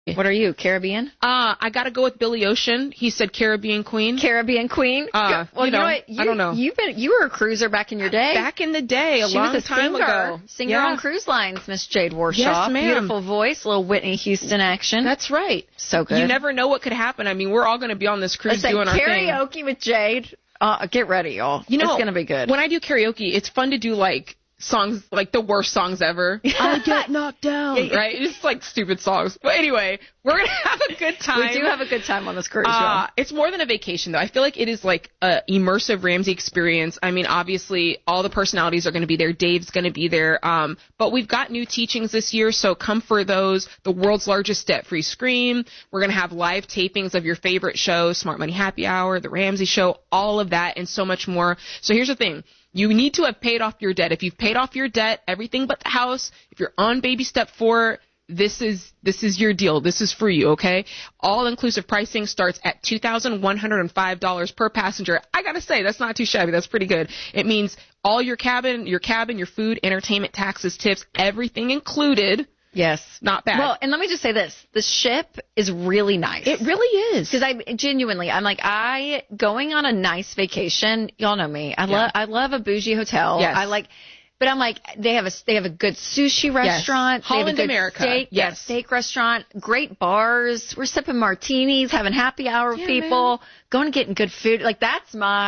What are you, Caribbean? I got to go with Billy Ocean. He said Caribbean Queen. Caribbean Queen? Well, you know what? I don't know. You were a cruiser back in your day. Back in the day, She long was a time ago. Singer on cruise lines, Miss Jade Warshaw. Yes, ma'am. Beautiful voice, little Whitney Houston action. That's right. So good. You never know what could happen. I mean, we're all going to be on this cruise doing our thing. Karaoke with Jade. Get ready, y'all. It's going to be good. When I do karaoke, it's fun to do, like, songs, like the worst songs ever. I get knocked down. Right? It's like stupid songs. But anyway, we're going to have a good time. We do have a good time on this cruise, It's more than a vacation, though. I feel like it is like a immersive Ramsey experience. I mean, obviously, all the personalities are going to be there. Dave's going to be there. But we've got new teachings this year, so come for those. The world's largest debt-free scream. We're going to have live tapings of your favorite shows, Smart Money Happy Hour, The Ramsey Show, all of that, and so much more. So here's the thing. You need to have paid off your debt. If you've paid off your debt, everything but the house, if you're on baby step 4, this is your deal. This is for you, okay? All-inclusive pricing starts at $2,105 per passenger. I gotta say, that's not too shabby. That's pretty good. It means all your cabin, your food, entertainment, taxes, tips, everything included. Yes. Not bad. Well, and let me just say this. The ship is really nice. It really is. Because I'm like, going on a nice vacation, y'all know me. I love a bougie hotel. Yes. But I'm like, they have a good sushi restaurant. Yes. Holland they have a good America. Yes. Steak restaurant, great bars. We're sipping martinis, having happy hour with people, man. going and getting good food. Like, that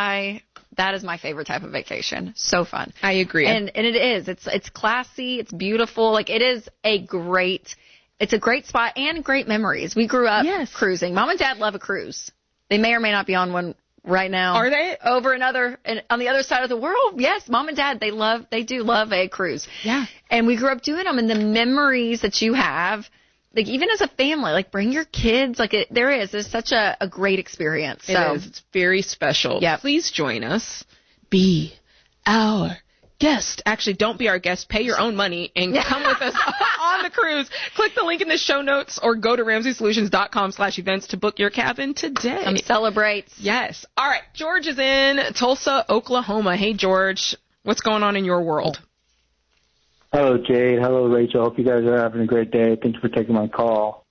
is my favorite type of vacation. So fun. I agree. And it is. It's classy. It's beautiful. Like, it's a great spot and great memories. We grew up cruising. Mom and Dad love a cruise. They may or may not be on one right now. Are they? On the other side of the world. Yes. Mom and Dad, they do love a cruise. Yeah. And we grew up doing them, and the memories that you have, like, even as a family, like, bring your kids. Like, there's such a great experience. So. It is. It's very special. Yep. Please join us. Be our guest. Actually, don't be our guest. Pay your own money and come with us on the cruise. Click the link in the show notes or go to RamseySolutions.com/events to book your cabin today. Come celebrate. Yes. All right. George is in Tulsa, Oklahoma. Hey, George. What's going on in your world? Hello, Jade. Hello, Rachel. Hope you guys are having a great day. Thanks for taking my call.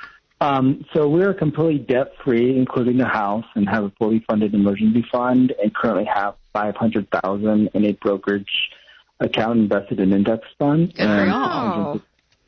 So we're completely debt-free, including the house, and have a fully funded emergency fund, and currently have $500,000 in a brokerage account invested in index fund. Wow.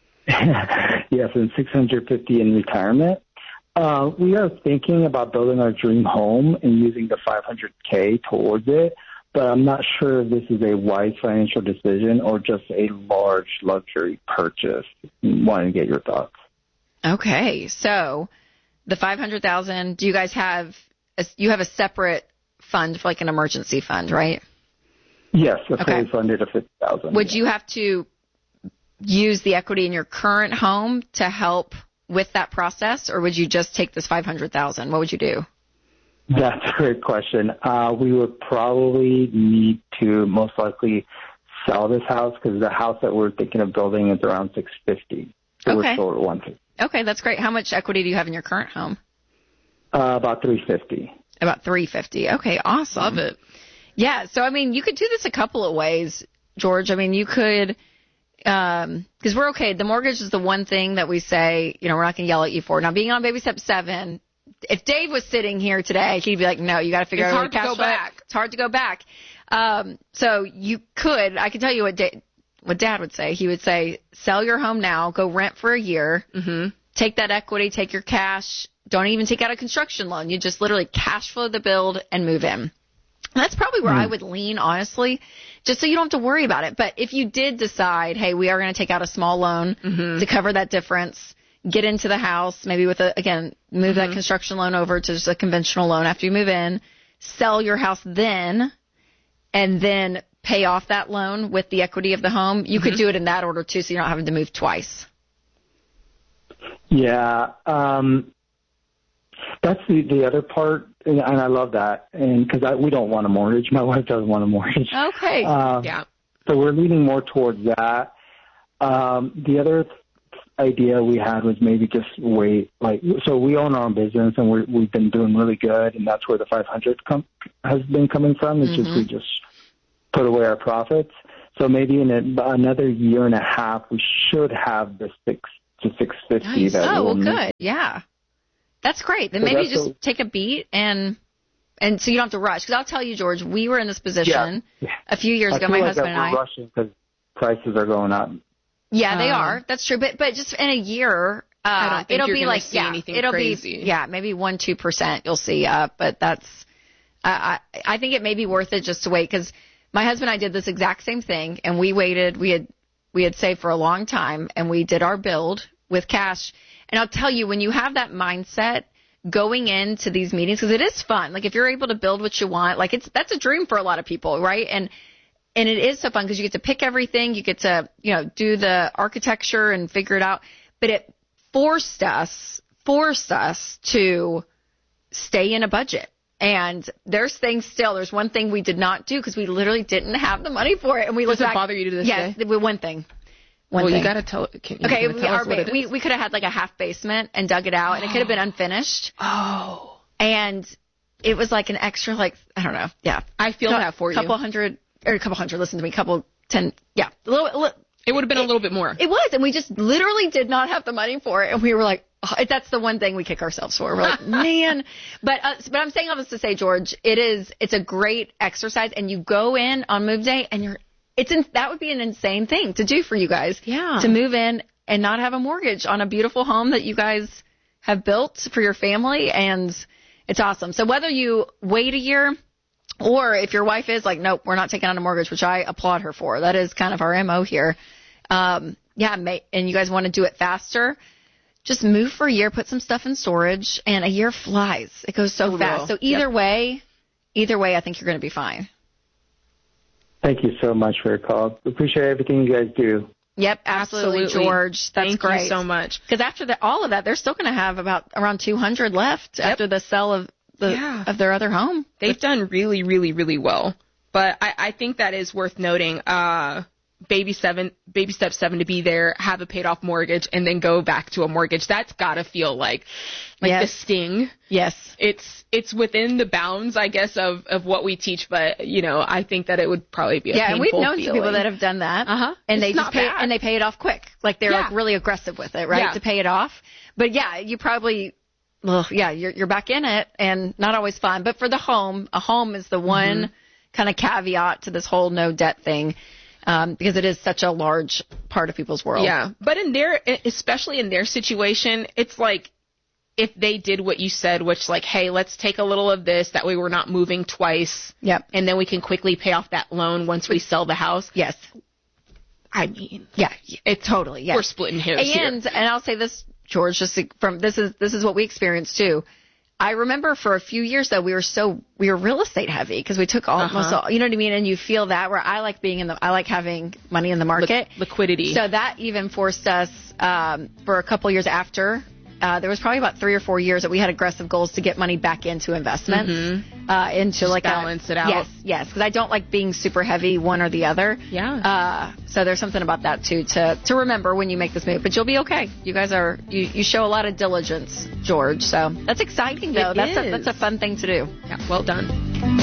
Yes, and $650 in retirement. We are thinking about building our dream home and using the $500K towards it, but I'm not sure if this is a wise financial decision or just a large luxury purchase. Wanted to get your thoughts. Okay, so the $500,000. Do you guys have a separate fund for, like, an emergency fund, right? Yes, a fully funded of $50,000. Would you have to use the equity in your current home to help with that process, or would you just take this $500,000? What would you do? That's a great question. We would probably need to most likely sell this house because the house that we're thinking of building is around $650,000. So we're sold at $150,000. Okay, that's great. How much equity do you have in your current home? About $350,000. About $350,000. Okay, awesome. Love it. Yeah, so, I mean, you could do this a couple of ways, George. I mean, you could, because we're okay. The mortgage is the one thing that we say, we're not going to yell at you for. Now, being on baby step 7, if Dave was sitting here today, he'd be like, no, you got to figure out how to cash flow. It's hard to go back. So you could, I can tell you what Dad would say. He would say, sell your home now, go rent for a year, take that equity, take your cash, don't even take out a construction loan. You just literally cash flow the build and move in. That's probably where I would lean, honestly, just so you don't have to worry about it. But if you did decide, hey, we are going to take out a small loan to cover that difference, get into the house, maybe with move that construction loan over to just a conventional loan after you move in, sell your house then, and then pay off that loan with the equity of the home. You could do it in that order, too, so you're not having to move twice. Yeah. That's the other part, and I love that, and because we don't want a mortgage. My wife doesn't want a mortgage. Okay. Yeah. So we're leaning more towards that. The other idea we had was maybe just wait. So we own our own business, and we've been doing really good, and that's where the 500 has been coming from. It's just we just put away our profits. So maybe in another year and a half, we should have the to 650. Nice. Oh, well, good. Yeah. That's great. Then So maybe that's just take a beat and so you don't have to rush. Because I'll tell you, George, we were in this position a few years ago, my husband and I. We're rushing because prices are going up. Yeah, they are. That's true. But just in a year, I don't think it'll you're be gonna like, see anything crazy. Maybe 1-2% you'll see. But that's, I think it may be worth it just to wait, because my husband and I did this exact same thing, and we waited. We had saved for a long time, and we did our build with cash. And I'll tell you, when you have that mindset going into these meetings, because it is fun. Like, if you're able to build what you want, like, that's a dream for a lot of people, right? And it is so fun because you get to pick everything. You get to, do the architecture and figure it out. But it forced us to stay in a budget. And there's one thing we did not do because we literally didn't have the money for it. And we Does it bother you to this day? Yes, one thing. You got to tell. Okay, we could have had like a half basement and dug it out, and it could have been unfinished. Oh. And it was like an extra, like, I don't know. Yeah. I feel that for you. Couple hundred, listen to me, couple 10, yeah. It would have been a little bit more. It was, and we just literally did not have the money for it, and we were like, that's the one thing we kick ourselves for. We're like, man. But I'm saying all this to say, George, it's a great exercise, and you go in on move day, and that would be an insane thing to do for you guys. Yeah. To move in and not have a mortgage on a beautiful home that you guys have built for your family, and it's awesome. So whether you wait a year, or if your wife is like, nope, we're not taking on a mortgage, which I applaud her for. That is kind of our MO here. And you guys want to do it faster, just move for a year, put some stuff in storage, and a year flies. It goes so fast. So either way, I think you're going to be fine. Thank you so much for your call. Appreciate everything you guys do. Yep, absolutely. George. That's great. Thank you so much. Because after all of that, they're still going to have around 200 left after the sale of their other home. They've done really, really, really well. But I think that is worth noting. Baby step 7 to be there, have a paid off mortgage, and then go back to a mortgage. That's gotta feel like the sting. Yes. It's within the bounds, I guess, of what we teach, but I think that it would probably be a painful and we've known feeling. some people that have done that. And they just pay it off quick. Like they're like really aggressive with it, right? To pay it off. But you probably you're back in it, and not always fun. But for the home, a home is the one kind of caveat to this whole no debt thing. Because it is such a large part of people's world. Yeah. But especially in their situation, it's like if they did what you said, which like, hey, let's take a little of this. That way we're not moving twice. Yep. And then we can quickly pay off that loan once we sell the house. Yes. I mean. Yeah. It's totally. Yes. We're splitting hairs here. And I'll say this, George, this is what we experienced too. I remember for a few years, though, we were real estate heavy because we took almost all, you know what I mean? And you feel that where I like having money in the market. Liquidity. So that even forced us, for a couple years after, there was probably about 3 or 4 years that we had aggressive goals to get money back into investments, into just like balance it out. Yes. Because I don't like being super heavy one or the other. Yeah. So there's something about that too to remember when you make this move. But you'll be okay. You guys you show a lot of diligence, George. So that's exciting though. That's a fun thing to do. Yeah. Well done.